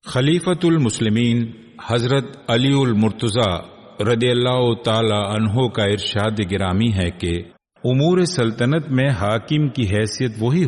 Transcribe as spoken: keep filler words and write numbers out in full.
खलीफतुल मुस्लिमीन हजरत अलीउल मुर्तज़ा रदियल्लाहु ताला अन्हो का इरशाद गिरामी है कि उमूर सल्तनत में हाकिम की हैसियत वही